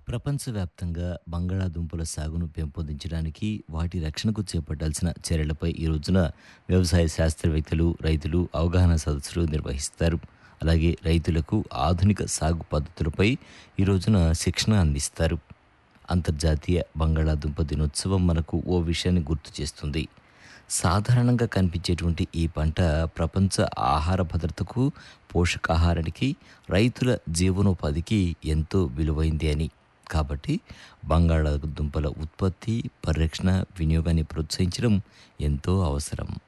ప్రపంచవ్యాప్తంగా బంగాళాదుంపల సాగును పెంపొందించడానికి, వాటి రక్షణకు చేపట్టాల్సిన చర్యలపై ఈ రోజున వ్యవసాయ శాస్త్రవేత్తలు, రైతులు అవగాహన సదస్సులు నిర్వహిస్తారు. అలాగే రైతులకు ఆధునిక సాగు పద్ధతులపై ఈ రోజున శిక్షణ అందిస్తారు. అంతర్జాతీయ బంగాళాదుంప దినోత్సవం మనకు ఓ విషయాన్ని గుర్తు చేస్తుంది. సాధారణంగా కనిపించేటువంటి ఈ పంట ప్రపంచ ఆహార భద్రతకు, పోషకాహారానికి, రైతుల జీవనోపాధికి ఎంతో విలువైంది అని. కాబట్టి బంగాళాదుంపల ఉత్పత్తి, పరిరక్షణ, వినియోగాన్ని ప్రోత్సహించడం ఎంతో అవసరం.